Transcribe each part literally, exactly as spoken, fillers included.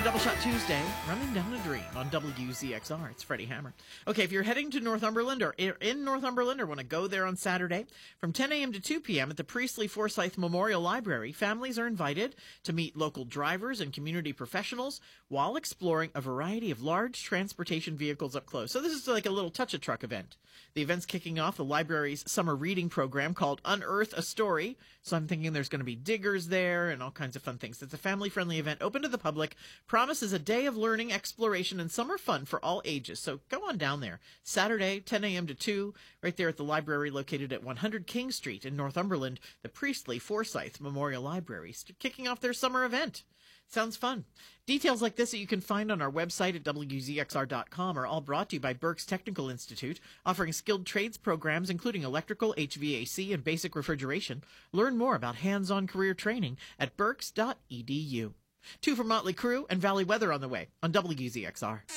Double Shot Tuesday, running down a dream on W Z X R. It's Freddie Hammer. Okay, if you're heading to Northumberland or in Northumberland or want to go there on Saturday, from ten a.m. to two p.m. at the Priestley Forsyth Memorial Library, families are invited to meet local drivers and community professionals while exploring a variety of large transportation vehicles up close. So this is like a little touch-a-truck event. The event's kicking off the library's summer reading program called Unearth a Story. So I'm thinking there's going to be diggers there and all kinds of fun things. It's a family-friendly event open to the public, promises a day of learning, exploration, and summer fun for all ages. So go on down there. Saturday, ten a.m. to two, right there at the library located at one hundred King Street in Northumberland, the Priestley Forsyth Memorial Library, kicking off their summer event. Sounds fun. Details like this that you can find on our website at W Z X R dot com are all brought to you by Berks Technical Institute, offering skilled trades programs including electrical, H V A C, and basic refrigeration. Learn more about hands-on career training at berks dot e d u. Two for Motley Crue and Valley Weather on the way on W Z X R.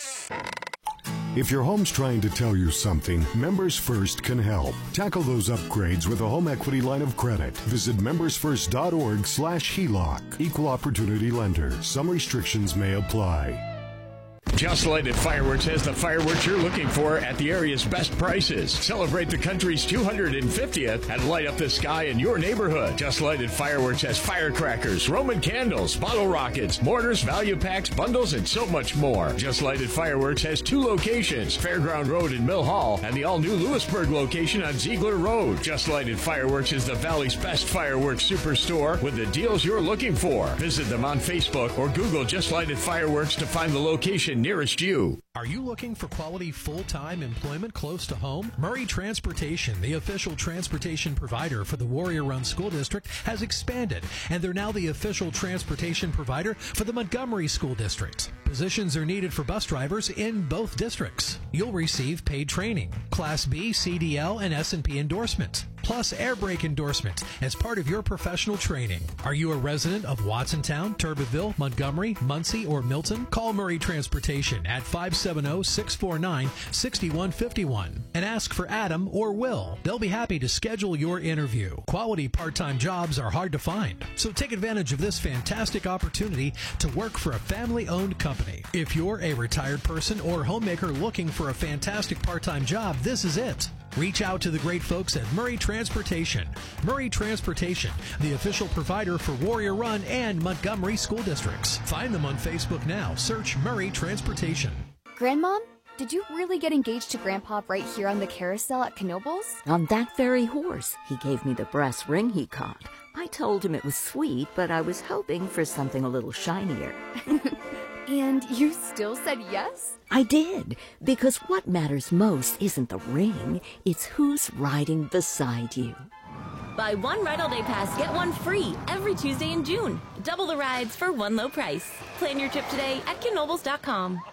If your home's trying to tell you something, Members First can help. Tackle those upgrades with a home equity line of credit. Visit members first dot org slash H E L O C. Equal Opportunity Lender. Some restrictions may apply. Just Lighted Fireworks has the fireworks you're looking for at the area's best prices. Celebrate the country's two hundred fiftieth and light up the sky in your neighborhood. Just Lighted Fireworks has firecrackers, Roman candles, bottle rockets, mortars, value packs, bundles, and so much more. Just Lighted Fireworks has two locations, Fairground Road in Mill Hall and the all-new Lewisburg location on Ziegler Road. Just Lighted Fireworks is the Valley's best fireworks superstore with the deals you're looking for. Visit them on Facebook or Google Just Lighted Fireworks to find the location nearest you. Are you looking for quality full-time employment close to home? Murray Transportation, the official transportation provider for the Warrior Run School District, has expanded, and they're now the official transportation provider for the Montgomery School District. Positions are needed for bus drivers in both districts. You'll receive paid training, Class B, C D L, and S and P endorsement, plus air brake endorsement as part of your professional training. Are you a resident of Watsontown, Turbeville, Montgomery, Muncie, or Milton? Call Murray Transportation at five seven zero, six four nine, six one five one and ask for Adam or Will. They'll be happy to schedule your interview. Quality part-time jobs are hard to find, so take advantage of this fantastic opportunity to work for a family-owned company. If you're a retired person or homemaker looking for a fantastic part-time job, this is it. Reach out to the great folks at Murray Transportation. Murray Transportation, the official provider for Warrior Run and Montgomery school districts. Find them on Facebook now. Search Murray Transportation. Grandmom, did you really get engaged to Grandpa right here on the carousel at Knoebels? On that very horse. He gave me the brass ring he caught. I told him it was sweet, but I was hoping for something a little shinier. And you still said yes? I did, because what matters most isn't the ring, it's who's riding beside you. Buy one Ride All Day Pass, get one free every Tuesday in June. Double the rides for one low price. Plan your trip today at knoebels dot com.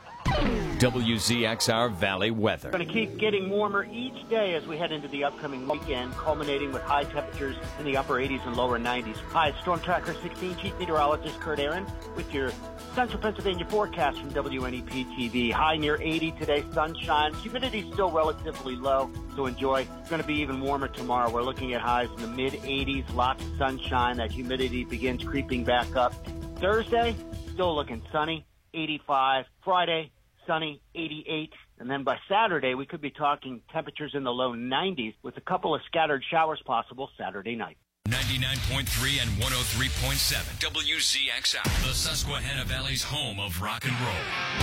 W Z X R Valley Weather. Going to keep getting warmer each day as we head into the upcoming weekend, culminating with high temperatures in the upper eighties and lower nineties. Hi, Storm Tracker sixteen, Chief Meteorologist Kurt Aaron with your Central Pennsylvania forecast from W N E P T V. High near eighty today, sunshine. Humidity still relatively low, so enjoy. It's going to be even warmer tomorrow. We're looking at highs in the mid eighties, lots of sunshine. That humidity begins creeping back up. Thursday, still looking sunny, eighty-five. Friday, sunny, eighty-eight. And then by Saturday, we could be talking temperatures in the low nineties with a couple of scattered showers possible Saturday night. ninety-nine point three and one oh three point seven W Z X R, the Susquehanna Valley's home of rock and roll.